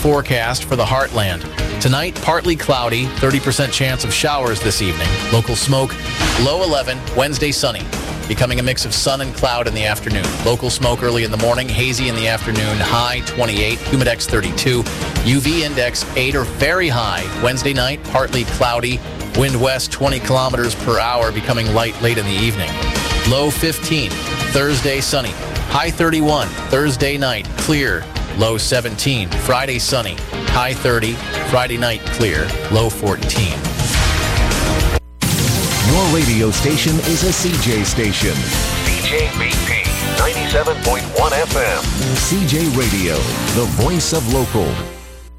forecast for the heartland. Tonight, partly cloudy, 30% chance of showers this evening. Local smoke, low 11. Wednesday, sunny. Becoming a mix of sun and cloud in the afternoon. Local smoke early in the morning, hazy in the afternoon, high 28, humidex 32, UV index 8 or very high. Wednesday night, partly cloudy, wind west 20 kilometers per hour, becoming light late in the evening. Low 15. Thursday, sunny, high 31. Thursday night, clear, low 17. Friday, sunny, high 30. Friday night, clear, low 14. Your radio station is a CJ station. CJBP 97.1 FM. CJ Radio, the voice of local.